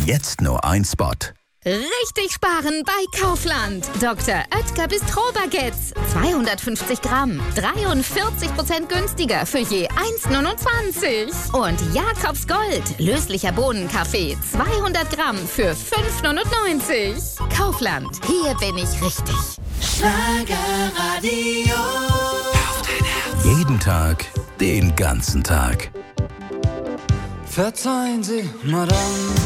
Jetzt nur ein Spot. Richtig sparen bei Kaufland. Dr. Oetker Bistro-Baguettes. 250 Gramm. 43% günstiger für je 1,29. Und Jakobs Gold. Löslicher Bohnenkaffee. 200 Gramm für 5,99. Kaufland. Hier bin ich richtig. Schlagerradio. Auf dein Herz. Jeden Tag, den ganzen Tag. Verzeihen Sie, Madame.